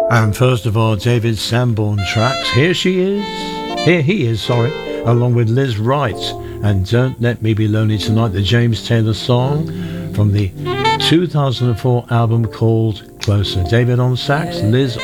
And first of all, David Sanborn tracks. Here he is, along with Liz Wright and Don't Let Me Be Lonely Tonight, the James Taylor song from the 2004 album called Closer. David on sax, Liz